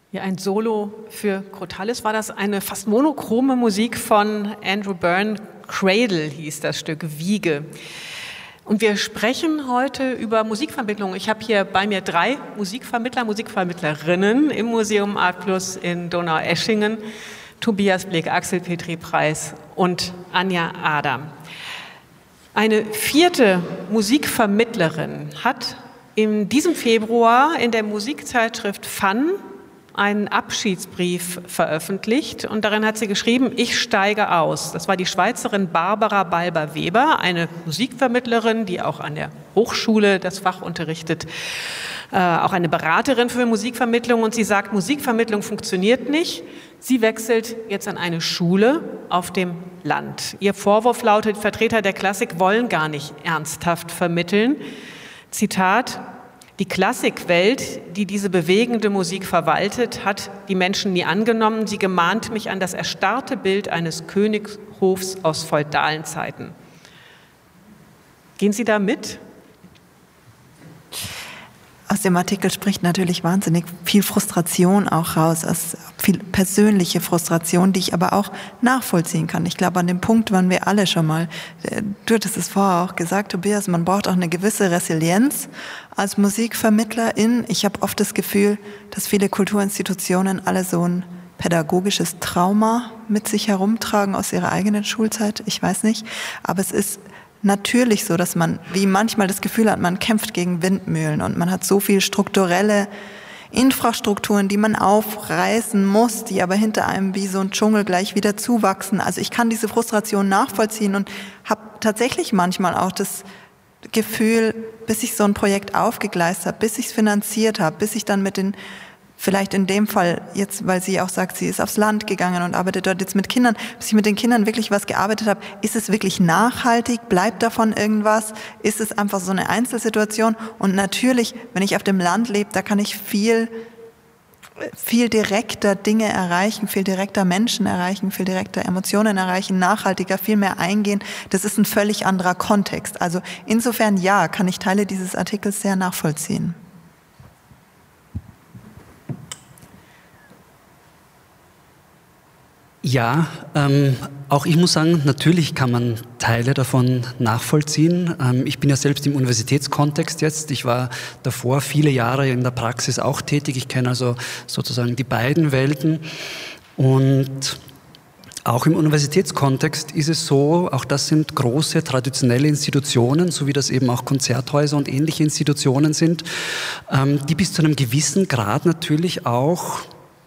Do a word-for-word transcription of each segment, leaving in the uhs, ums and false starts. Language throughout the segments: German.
Ja, ein Solo für Crotalis war das, eine fast monochrome Musik von Andrew Byrne. Cradle hieß das Stück, Wiege. Und wir sprechen heute über Musikvermittlung. Ich habe hier bei mir drei Musikvermittler, Musikvermittlerinnen im Museum Art Plus in Donaueschingen. Tobias Blick, Axel Petri-Preis und Anja Adam. Eine vierte Musikvermittlerin hat in diesem Februar in der Musikzeitschrift Fun einen Abschiedsbrief veröffentlicht und darin hat sie geschrieben, ich steige aus. Das war die Schweizerin Barbara Balber-Weber, eine Musikvermittlerin, die auch an der Hochschule das Fach unterrichtet, äh, auch eine Beraterin für Musikvermittlung, und sie sagt, Musikvermittlung funktioniert nicht. Sie wechselt jetzt an eine Schule auf dem Land. Ihr Vorwurf lautet, Vertreter der Klassik wollen gar nicht ernsthaft vermitteln. Zitat: Die Klassikwelt, die diese bewegende Musik verwaltet, hat die Menschen nie angenommen. Sie gemahnt mich an das erstarrte Bild eines Königshofs aus feudalen Zeiten. Gehen Sie da mit? Aus dem Artikel spricht natürlich wahnsinnig viel Frustration auch raus, viel persönliche Frustration, die ich aber auch nachvollziehen kann. Ich glaube, an dem Punkt waren wir alle schon mal. Du hattest es vorher auch gesagt, Tobias, man braucht auch eine gewisse Resilienz als Musikvermittlerin. Ich habe oft das Gefühl, dass viele Kulturinstitutionen alle so ein pädagogisches Trauma mit sich herumtragen aus ihrer eigenen Schulzeit. Ich weiß nicht, aber es ist natürlich so, dass man wie manchmal das Gefühl hat, man kämpft gegen Windmühlen und man hat so viel strukturelle Infrastrukturen, die man aufreißen muss, die aber hinter einem wie so ein Dschungel gleich wieder zuwachsen. Also ich kann diese Frustration nachvollziehen und habe tatsächlich manchmal auch das Gefühl, bis ich so ein Projekt aufgegleist habe, bis ich es finanziert habe, bis ich dann mit den, vielleicht in dem Fall jetzt, weil sie auch sagt, sie ist aufs Land gegangen und arbeitet dort jetzt mit Kindern, bis ich mit den Kindern wirklich was gearbeitet habe, ist es wirklich nachhaltig? Bleibt davon irgendwas? Ist es einfach so eine Einzelsituation? Und natürlich, wenn ich auf dem Land lebe, da kann ich viel, viel direkter Dinge erreichen, viel direkter Menschen erreichen, viel direkter Emotionen erreichen, nachhaltiger, viel mehr eingehen. Das ist ein völlig anderer Kontext. Also insofern ja, kann ich Teile dieses Artikels sehr nachvollziehen. Ja, ähm, auch ich muss sagen, natürlich kann man Teile davon nachvollziehen. Ähm, ich bin ja selbst im Universitätskontext jetzt. Ich war davor viele Jahre in der Praxis auch tätig. Ich kenne also sozusagen die beiden Welten. Und auch im Universitätskontext ist es so, auch das sind große traditionelle Institutionen, so wie das eben auch Konzerthäuser und ähnliche Institutionen sind, ähm, die bis zu einem gewissen Grad natürlich auch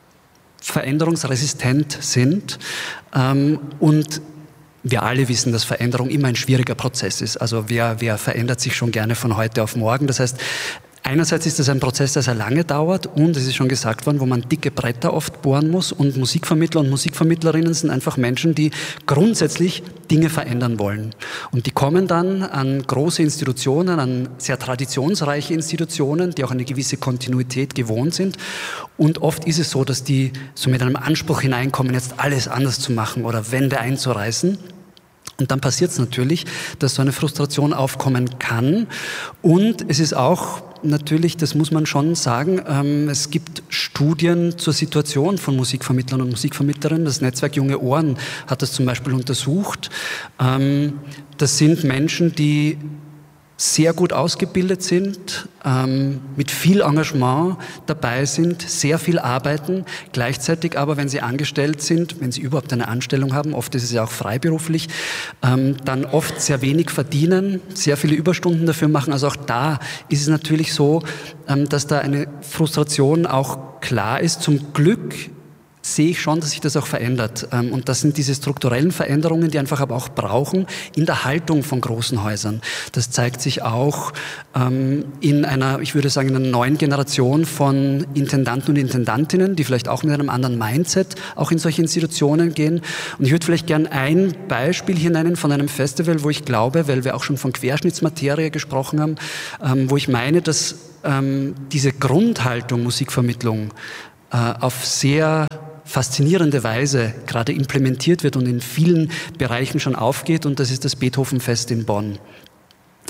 veränderungsresistent sind, ähm, und wir alle wissen, dass Veränderung immer ein schwieriger Prozess ist. Also wer, wer verändert sich schon gerne von heute auf morgen? Das heißt, einerseits ist das ein Prozess, der sehr lange dauert und, es ist schon gesagt worden, wo man dicke Bretter oft bohren muss, und Musikvermittler und Musikvermittlerinnen sind einfach Menschen, die grundsätzlich Dinge verändern wollen. Und die kommen dann an große Institutionen, an sehr traditionsreiche Institutionen, die auch eine gewisse Kontinuität gewohnt sind. Und oft ist es so, dass die so mit einem Anspruch hineinkommen, jetzt alles anders zu machen oder Wände einzureißen. Und dann passiert es natürlich, dass so eine Frustration aufkommen kann. Und es ist auch natürlich, das muss man schon sagen, ähm, es gibt Studien zur Situation von Musikvermittlern und Musikvermittlerinnen. Das Netzwerk Junge Ohren hat das zum Beispiel untersucht. Ähm, das sind Menschen, die sehr gut ausgebildet sind, ähm, mit viel Engagement dabei sind, sehr viel arbeiten, gleichzeitig aber, wenn sie angestellt sind, wenn sie überhaupt eine Anstellung haben, oft ist es ja auch freiberuflich, ähm, dann oft sehr wenig verdienen, sehr viele Überstunden dafür machen. Also auch da ist es natürlich so, ähm, dass da eine Frustration auch klar ist. Zum Glück sehe ich schon, dass sich das auch verändert. Und das sind diese strukturellen Veränderungen, die einfach aber auch brauchen in der Haltung von großen Häusern. Das zeigt sich auch ähm, in einer, ich würde sagen, in einer neuen Generation von Intendanten und Intendantinnen, die vielleicht auch mit einem anderen Mindset auch in solche Institutionen gehen. Und ich würde vielleicht gern ein Beispiel hier nennen von einem Festival, wo ich glaube, weil wir auch schon von Querschnittsmaterie gesprochen haben, ähm, wo ich meine, dass ähm, diese Grundhaltung Musikvermittlung äh, auf sehr faszinierende Weise gerade implementiert wird und in vielen Bereichen schon aufgeht, und das ist das Beethovenfest in Bonn.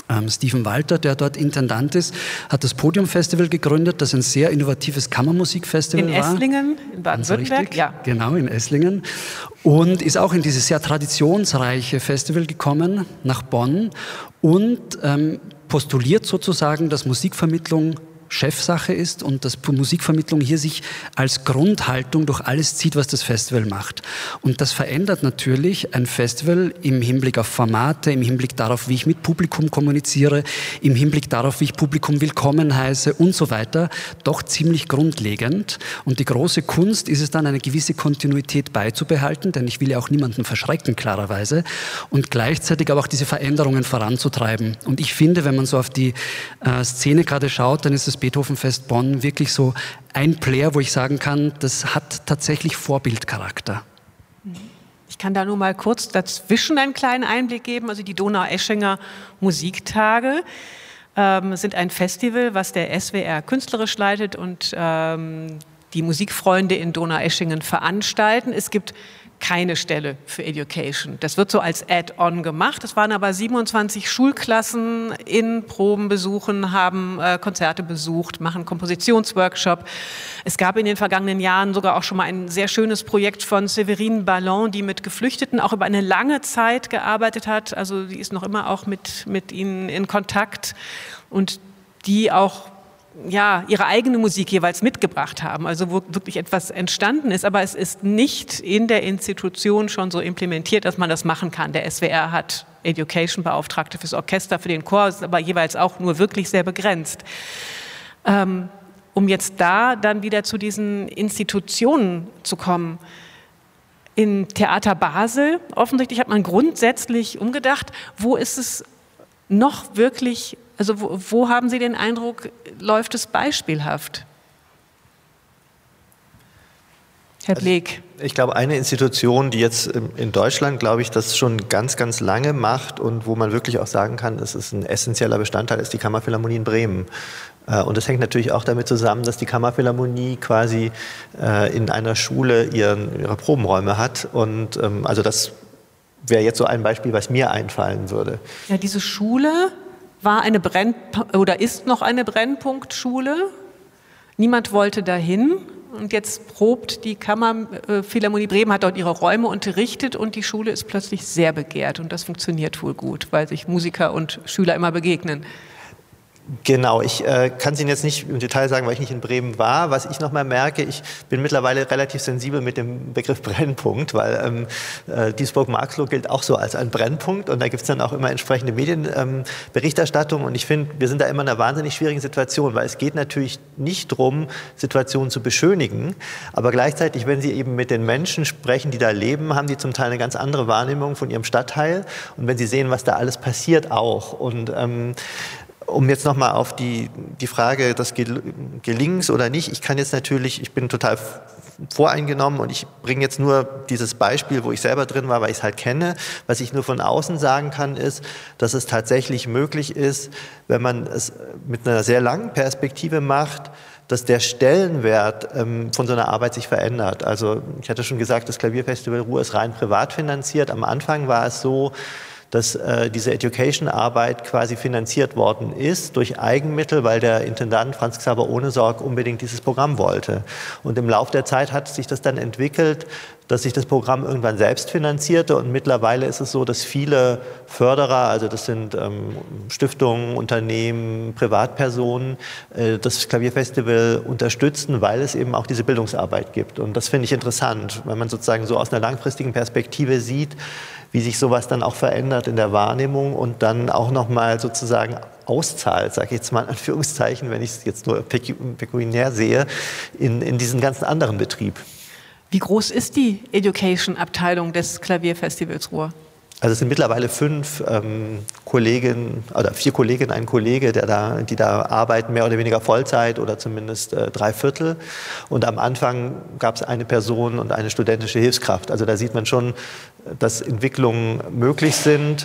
Ähm, Stephen Walter, der dort Intendant ist, hat das Podium Festival gegründet, das ein sehr innovatives Kammermusikfestival war. In Esslingen, in Baden-Württemberg, ja. Genau, in Esslingen. Und ist auch in dieses sehr traditionsreiche Festival gekommen, nach Bonn, und ähm, postuliert sozusagen, dass Musikvermittlung Chefsache ist und dass Musikvermittlung hier sich als Grundhaltung durch alles zieht, was das Festival macht. Und das verändert natürlich ein Festival im Hinblick auf Formate, im Hinblick darauf, wie ich mit Publikum kommuniziere, im Hinblick darauf, wie ich Publikum willkommen heiße und so weiter, doch ziemlich grundlegend. Und die große Kunst ist es dann, eine gewisse Kontinuität beizubehalten, denn ich will ja auch niemanden verschrecken, klarerweise, und gleichzeitig aber auch diese Veränderungen voranzutreiben. Und ich finde, wenn man so auf die äh, Szene gerade schaut, dann ist das Beethovenfest Bonn wirklich so ein Player, wo ich sagen kann, das hat tatsächlich Vorbildcharakter. Ich kann da nur mal kurz dazwischen einen kleinen Einblick geben. Also die Donaueschinger Musiktage ähm, sind ein Festival, was der S W R künstlerisch leitet und ähm, die Musikfreunde in Donaueschingen veranstalten. Es gibt keine Stelle für Education. Das wird so als Add-on gemacht. Es waren aber siebenundzwanzig Schulklassen in Proben besuchen, haben äh, Konzerte besucht, machen Kompositionsworkshop. Es gab in den vergangenen Jahren sogar auch schon mal ein sehr schönes Projekt von Séverine Ballon, die mit Geflüchteten auch über eine lange Zeit gearbeitet hat. Also die ist noch immer auch mit, mit ihnen in Kontakt und die auch ja, ihre eigene Musik jeweils mitgebracht haben, also wo wirklich etwas entstanden ist, aber es ist nicht in der Institution schon so implementiert, dass man das machen kann. Der S W R hat Education-Beauftragte fürs Orchester, für den Chor, ist aber jeweils auch nur wirklich sehr begrenzt. Ähm, um jetzt da dann wieder zu diesen Institutionen zu kommen, in Theater Basel, offensichtlich hat man grundsätzlich umgedacht, wo ist es noch wirklich, also wo, wo haben Sie den Eindruck, läuft es beispielhaft? Herr Bleek. Also ich glaube, eine Institution, die jetzt in Deutschland, glaube ich, das schon ganz, ganz lange macht und wo man wirklich auch sagen kann, es ist ein essentieller Bestandteil, ist die Kammerphilharmonie in Bremen. Und das hängt natürlich auch damit zusammen, dass die Kammerphilharmonie quasi in einer Schule ihren, ihre Probenräume hat. Und also das wäre jetzt so ein Beispiel, was mir einfallen würde. Ja, diese Schule war eine Brenn- oder ist noch eine Brennpunktschule. Niemand wollte dahin. Und jetzt probt die Kammerphilharmonie Bremen, hat dort ihre Räume unterrichtet und die Schule ist plötzlich sehr begehrt. Und das funktioniert wohl gut, weil sich Musiker und Schüler immer begegnen. Genau, ich äh, kann es Ihnen jetzt nicht im Detail sagen, weil ich nicht in Bremen war. Was ich noch mal merke, ich bin mittlerweile relativ sensibel mit dem Begriff Brennpunkt, weil ähm, äh, Duisburg-Marxloh gilt auch so als ein Brennpunkt und da gibt es dann auch immer entsprechende Medienberichterstattung ähm, und ich finde, wir sind da immer in einer wahnsinnig schwierigen Situation, weil es geht natürlich nicht darum, Situationen zu beschönigen, aber gleichzeitig, wenn Sie eben mit den Menschen sprechen, die da leben, haben die zum Teil eine ganz andere Wahrnehmung von ihrem Stadtteil und wenn Sie sehen, was da alles passiert auch und ähm, um jetzt nochmal auf die, die Frage des Gelingens oder nicht, ich kann jetzt natürlich, ich bin total voreingenommen und ich bringe jetzt nur dieses Beispiel, wo ich selber drin war, weil ich es halt kenne. Was ich nur von außen sagen kann, ist, dass es tatsächlich möglich ist, wenn man es mit einer sehr langen Perspektive macht, dass der Stellenwert ähm, von so einer Arbeit sich verändert. Also ich hatte schon gesagt, das Klavierfestival Ruhr ist rein privat finanziert. Am Anfang war es so, dass äh, diese Education-Arbeit quasi finanziert worden ist durch Eigenmittel, weil der Intendant Franz Xaver Ohnesorg unbedingt dieses Programm wollte. Und im Laufe der Zeit hat sich das dann entwickelt, dass sich das Programm irgendwann selbst finanzierte und mittlerweile ist es so, dass viele Förderer, also das sind ähm, Stiftungen, Unternehmen, Privatpersonen, äh, das Klavierfestival unterstützen, weil es eben auch diese Bildungsarbeit gibt. Und das finde ich interessant, wenn man sozusagen so aus einer langfristigen Perspektive sieht, wie sich sowas dann auch verändert in der Wahrnehmung und dann auch nochmal sozusagen auszahlt, sage ich jetzt mal in Anführungszeichen, wenn ich es jetzt nur pekuniär sehe, in, in diesen ganzen anderen Betrieb. Wie groß ist die Education-Abteilung des Klavierfestivals Ruhr? Also es sind mittlerweile fünf ähm, Kolleginnen oder vier Kolleginnen, ein Kollege, der da, die da arbeiten, mehr oder weniger Vollzeit oder zumindest äh, drei Viertel. Und am Anfang gab es eine Person und eine studentische Hilfskraft. Also da sieht man schon, dass Entwicklungen möglich sind.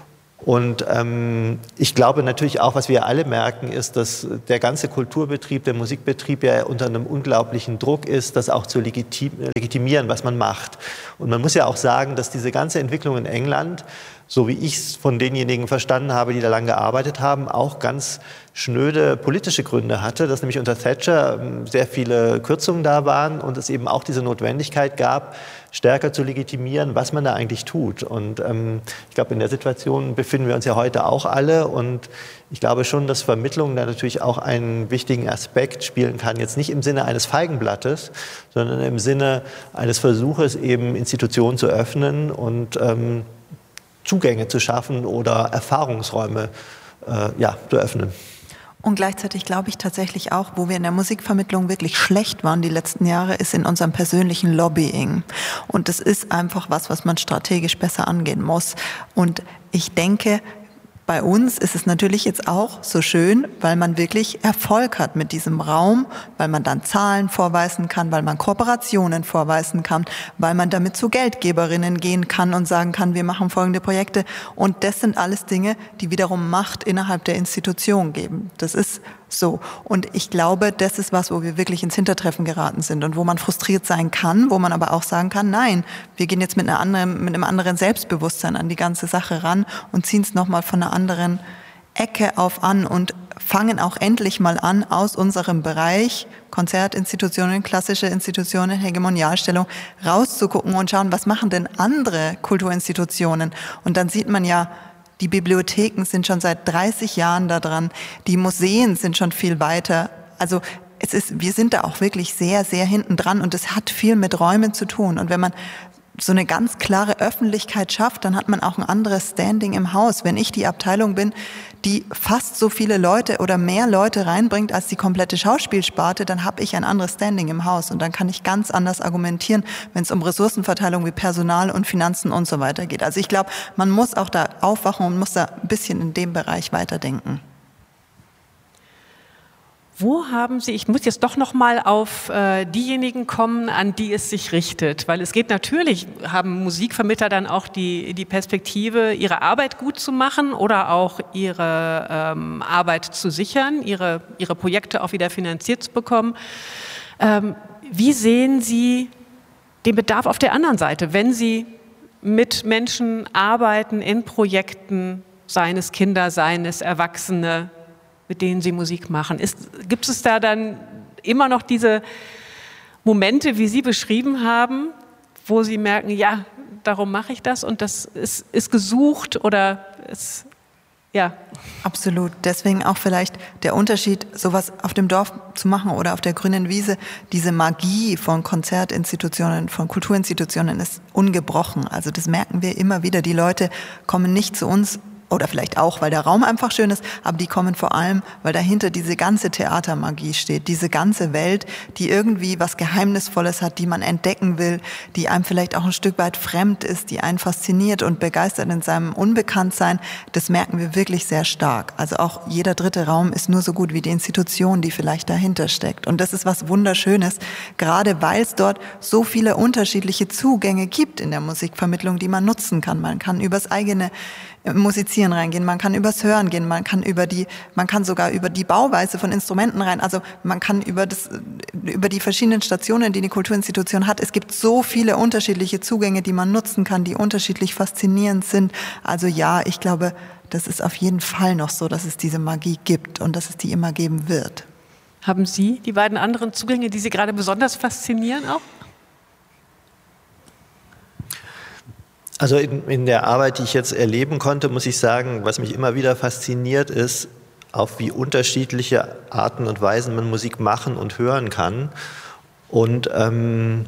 Und ähm, ich glaube natürlich auch, was wir alle merken, ist, dass der ganze Kulturbetrieb, der Musikbetrieb ja unter einem unglaublichen Druck ist, das auch zu legitim- legitimieren, was man macht. Und man muss ja auch sagen, dass diese ganze Entwicklung in England so wie ich es von denjenigen verstanden habe, die da lange gearbeitet haben, auch ganz schnöde politische Gründe hatte, dass nämlich unter Thatcher sehr viele Kürzungen da waren und es eben auch diese Notwendigkeit gab, stärker zu legitimieren, was man da eigentlich tut. Und ähm, ich glaube, in der Situation befinden wir uns ja heute auch alle. Und ich glaube schon, dass Vermittlung da natürlich auch einen wichtigen Aspekt spielen kann. Jetzt nicht im Sinne eines Feigenblattes, sondern im Sinne eines Versuches, eben Institutionen zu öffnen und ähm, Zugänge zu schaffen oder Erfahrungsräume äh, ja, zu öffnen. Und gleichzeitig glaube ich tatsächlich auch, wo wir in der Musikvermittlung wirklich schlecht waren die letzten Jahre, ist in unserem persönlichen Lobbying. Und das ist einfach was, was man strategisch besser angehen muss. Und ich denke, bei uns ist es natürlich jetzt auch so schön, weil man wirklich Erfolg hat mit diesem Raum, weil man dann Zahlen vorweisen kann, weil man Kooperationen vorweisen kann, weil man damit zu Geldgeberinnen gehen kann und sagen kann, wir machen folgende Projekte. Und das sind alles Dinge, die wiederum Macht innerhalb der Institution geben. Das ist so. Und ich glaube, das ist was, wo wir wirklich ins Hintertreffen geraten sind und wo man frustriert sein kann, wo man aber auch sagen kann, nein, wir gehen jetzt mit, einer anderen, mit einem anderen Selbstbewusstsein an die ganze Sache ran und ziehen es nochmal von einer anderen Ecke auf an und fangen auch endlich mal an, aus unserem Bereich, Konzertinstitutionen, klassische Institutionen, Hegemonialstellung, rauszugucken und schauen, was machen denn andere Kulturinstitutionen? Und dann sieht man ja, die Bibliotheken sind schon seit dreißig Jahren da dran, die Museen sind schon viel weiter. Also es ist, wir sind da auch wirklich sehr, sehr hinten dran und es hat viel mit Räumen zu tun. Und wenn man so eine ganz klare Öffentlichkeit schafft, dann hat man auch ein anderes Standing im Haus. Wenn ich die Abteilung bin, die fast so viele Leute oder mehr Leute reinbringt als die komplette Schauspielsparte, dann habe ich ein anderes Standing im Haus und dann kann ich ganz anders argumentieren, wenn es um Ressourcenverteilung wie Personal und Finanzen und so weiter geht. Also ich glaube, man muss auch da aufwachen und muss da ein bisschen in dem Bereich weiterdenken. Wo haben Sie, ich muss jetzt doch noch mal auf äh, diejenigen kommen, an die es sich richtet, weil es geht natürlich, haben Musikvermittler dann auch die, die Perspektive, ihre Arbeit gut zu machen oder auch ihre ähm, Arbeit zu sichern, ihre, ihre Projekte auch wieder finanziert zu bekommen. Ähm, wie sehen Sie den Bedarf auf der anderen Seite, wenn Sie mit Menschen arbeiten in Projekten, seien es Kinder, seien es Erwachsene, mit denen Sie Musik machen? Ist, gibt es da dann immer noch diese Momente, wie Sie beschrieben haben, wo Sie merken, ja, darum mache ich das und das ist, ist gesucht oder ist, ja. Absolut. Deswegen auch vielleicht der Unterschied, sowas auf dem Dorf zu machen oder auf der grünen Wiese. Diese Magie von Konzertinstitutionen, von Kulturinstitutionen ist ungebrochen. Also das merken wir immer wieder. Die Leute kommen nicht zu uns, oder vielleicht auch, weil der Raum einfach schön ist, aber die kommen vor allem, weil dahinter diese ganze Theatermagie steht, diese ganze Welt, die irgendwie was Geheimnisvolles hat, die man entdecken will, die einem vielleicht auch ein Stück weit fremd ist, die einen fasziniert und begeistert in seinem Unbekanntsein. Das merken wir wirklich sehr stark. Also auch jeder dritte Raum ist nur so gut wie die Institution, die vielleicht dahinter steckt. Und das ist was Wunderschönes, gerade weil es dort so viele unterschiedliche Zugänge gibt in der Musikvermittlung, die man nutzen kann. Man kann übers eigene Musizieren reingehen, man kann übers Hören gehen, man kann über die, man kann sogar über die Bauweise von Instrumenten rein, also man kann über das, über die verschiedenen Stationen, die eine Kulturinstitution hat. Es gibt so viele unterschiedliche Zugänge, die man nutzen kann, die unterschiedlich faszinierend sind. Also ja, ich glaube, das ist auf jeden Fall noch so, dass es diese Magie gibt und dass es die immer geben wird. Haben Sie die beiden anderen Zugänge, die Sie gerade besonders faszinieren auch? Also in, in der Arbeit, die ich jetzt erleben konnte, muss ich sagen, was mich immer wieder fasziniert ist, auf wie unterschiedliche Arten und Weisen man Musik machen und hören kann und ähm,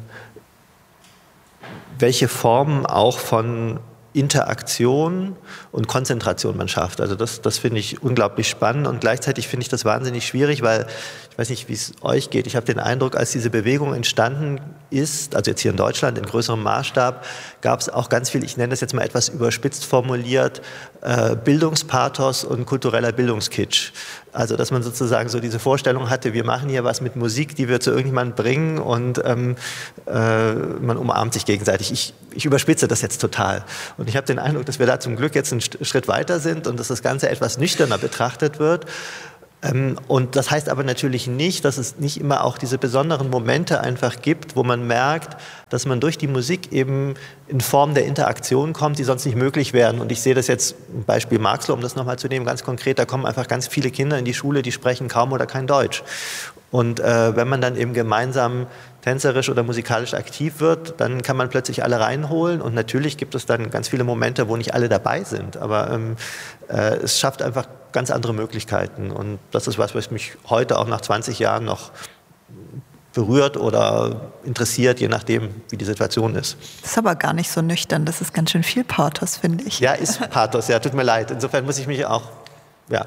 welche Formen auch von Interaktion und Konzentration man schafft. Also das, das finde ich unglaublich spannend und gleichzeitig finde ich das wahnsinnig schwierig, weil ich weiß nicht, wie es euch geht. Ich habe den Eindruck, als diese Bewegung entstanden ist, also jetzt hier in Deutschland in größerem Maßstab, gab es auch ganz viel, ich nenne das jetzt mal etwas überspitzt formuliert, äh, Bildungspathos und kultureller Bildungskitsch. Also dass man sozusagen so diese Vorstellung hatte, wir machen hier was mit Musik, die wir zu irgendjemandem bringen und ähm, äh, man umarmt sich gegenseitig. Ich, ich überspitze das jetzt total. Und ich habe den Eindruck, dass wir da zum Glück jetzt einen Schritt weiter sind und dass das Ganze etwas nüchterner betrachtet wird. Und das heißt aber natürlich nicht, dass es nicht immer auch diese besonderen Momente einfach gibt, wo man merkt, dass man durch die Musik eben in Form der Interaktion kommt, die sonst nicht möglich wären. Und ich sehe das jetzt, ein Beispiel Marxloh, um das nochmal zu nehmen, ganz konkret, da kommen einfach ganz viele Kinder in die Schule, die sprechen kaum oder kein Deutsch. Und äh, wenn man dann eben gemeinsam tänzerisch oder musikalisch aktiv wird, dann kann man plötzlich alle reinholen. Und natürlich gibt es dann ganz viele Momente, wo nicht alle dabei sind. Aber ähm, äh, es schafft einfach ganz andere Möglichkeiten. Und das ist was, was mich heute auch nach zwanzig Jahren noch berührt oder interessiert, je nachdem, wie die Situation ist. Das ist aber gar nicht so nüchtern. Das ist ganz schön viel Pathos, finde ich. Ja, ist Pathos. Ja, tut mir leid. Insofern muss ich mich auch, ja...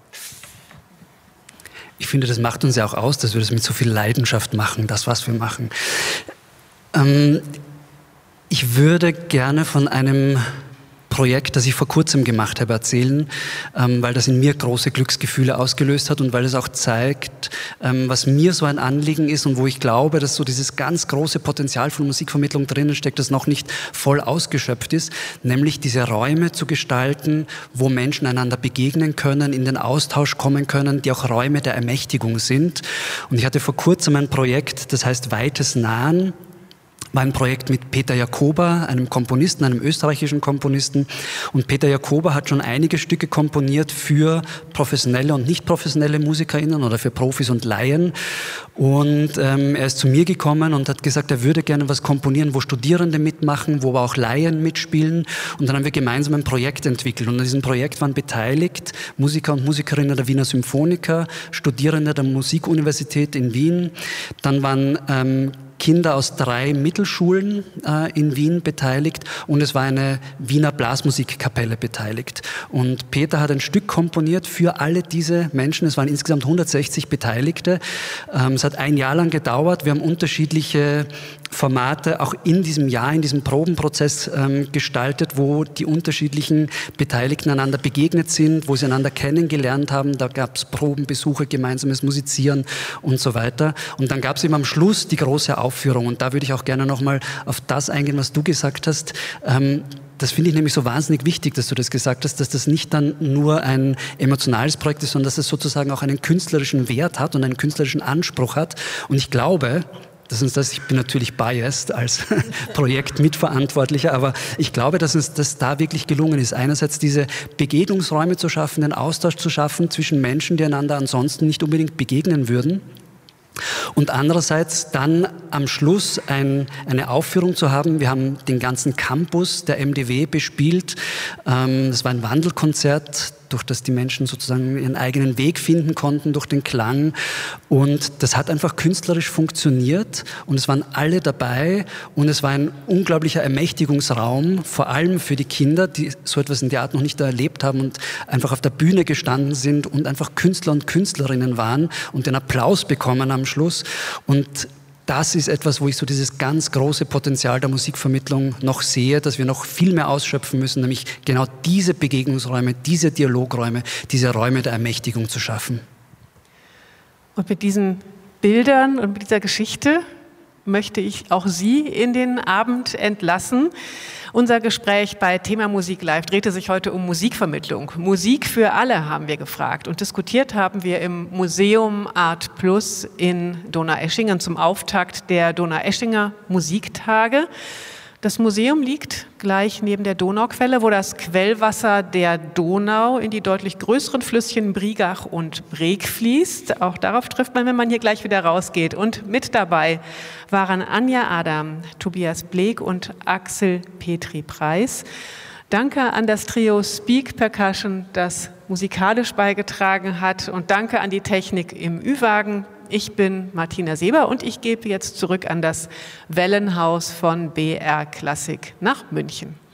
Ich finde, das macht uns ja auch aus, dass wir das mit so viel Leidenschaft machen, das, was wir machen. Ähm, ich würde gerne von einem Projekt, das ich vor kurzem gemacht habe, erzählen, ähm, weil das in mir große Glücksgefühle ausgelöst hat und weil es auch zeigt, ähm, was mir so ein Anliegen ist und wo ich glaube, dass so dieses ganz große Potenzial von Musikvermittlung drinnen steckt, das noch nicht voll ausgeschöpft ist, nämlich diese Räume zu gestalten, wo Menschen einander begegnen können, in den Austausch kommen können, die auch Räume der Ermächtigung sind. Und ich hatte vor kurzem ein Projekt, das heißt Weites Nahen. War ein Projekt mit Peter Jakoba, einem Komponisten, einem österreichischen Komponisten. Und Peter Jakoba hat schon einige Stücke komponiert für professionelle und nicht professionelle MusikerInnen oder für Profis und Laien. Und ähm, er ist zu mir gekommen und hat gesagt, er würde gerne was komponieren, wo Studierende mitmachen, wo aber auch Laien mitspielen. Und dann haben wir gemeinsam ein Projekt entwickelt. Und an diesem Projekt waren beteiligt Musiker und Musikerinnen der Wiener Symphoniker, Studierende der Musikuniversität in Wien. Dann waren ähm, Kinder aus drei Mittelschulen äh, in Wien beteiligt und es war eine Wiener Blasmusikkapelle beteiligt. Und Peter hat ein Stück komponiert für alle diese Menschen. Es waren insgesamt hundertsechzig Beteiligte. Ähm, es hat ein Jahr lang gedauert. Wir haben unterschiedliche Formate auch in diesem Jahr, in diesem Probenprozess ähm, gestaltet, wo die unterschiedlichen Beteiligten einander begegnet sind, wo sie einander kennengelernt haben. Da gab es Probenbesuche, gemeinsames Musizieren und so weiter. Und dann gab es eben am Schluss die große Aufführung. Und da würde ich auch gerne nochmal auf das eingehen, was du gesagt hast. Ähm, Das finde ich nämlich so wahnsinnig wichtig, dass du das gesagt hast, dass das nicht dann nur ein emotionales Projekt ist, sondern dass es sozusagen auch einen künstlerischen Wert hat und einen künstlerischen Anspruch hat. Und ich glaube, dass uns das, ich bin natürlich biased als Projektmitverantwortlicher, aber ich glaube, dass uns das da wirklich gelungen ist. Einerseits diese Begegnungsräume zu schaffen, den Austausch zu schaffen zwischen Menschen, die einander ansonsten nicht unbedingt begegnen würden. Und andererseits dann am Schluss ein, eine Aufführung zu haben. Wir haben den ganzen Campus der M D W bespielt. Ähm, das war ein Wandelkonzert, durch das die Menschen sozusagen ihren eigenen Weg finden konnten durch den Klang. Und das hat einfach künstlerisch funktioniert und es waren alle dabei und es war ein unglaublicher Ermächtigungsraum, vor allem für die Kinder, die so etwas in der Art noch nicht erlebt haben und einfach auf der Bühne gestanden sind und einfach Künstler und Künstlerinnen waren und den Applaus bekommen am Schluss. Und das ist etwas, wo ich so dieses ganz große Potenzial der Musikvermittlung noch sehe, dass wir noch viel mehr ausschöpfen müssen, nämlich genau diese Begegnungsräume, diese Dialogräume, diese Räume der Ermächtigung zu schaffen. Und mit diesen Bildern und mit dieser Geschichte möchte ich auch Sie in den Abend entlassen. Unser Gespräch bei Thema Musik Live drehte sich heute um Musikvermittlung. Musik für alle haben wir gefragt und diskutiert haben wir im Museum Art Plus in Donaueschingen zum Auftakt der Donaueschinger Musiktage. Das Museum liegt gleich neben der Donauquelle, wo das Quellwasser der Donau in die deutlich größeren Flüsschen Brigach und Breg fließt. Auch darauf trifft man, wenn man hier gleich wieder rausgeht. Und mit dabei waren Anja Adam, Tobias Bleek und Axel Petri-Preis. Danke an das Trio Speak Percussion, das musikalisch beigetragen hat. Und danke an die Technik im Ü-Wagen. Ich bin Martina Seber und ich gebe jetzt zurück an das Wellenhaus von B R Klassik nach München.